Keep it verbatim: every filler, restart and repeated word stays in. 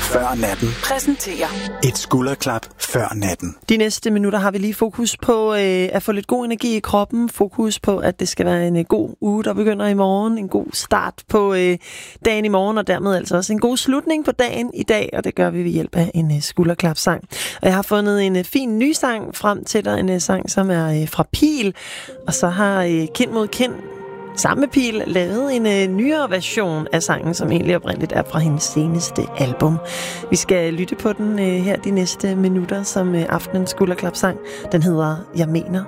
før natten. Præsenterer Et skulderklap før natten. De næste minutter har vi lige fokus på øh, at få lidt god energi i kroppen. Fokus på, at det skal være en øh, god uge, der begynder i morgen. En god start på øh, dagen i morgen, og dermed altså også en god slutning på dagen i dag. Og det gør vi ved hjælp af en øh, skulderklapsang. Og jeg har fundet en øh, fin ny sang frem til dig. En øh, sang, som er øh, fra Pil. Og så har øh, Kind mod Kind sammen med Pil lavet en øh, nyere version af sangen, som egentlig oprindeligt er fra hendes seneste album. Vi skal lytte på den øh, her de næste minutter som øh, aftenens skulderklapsang. Den hedder Jeg mener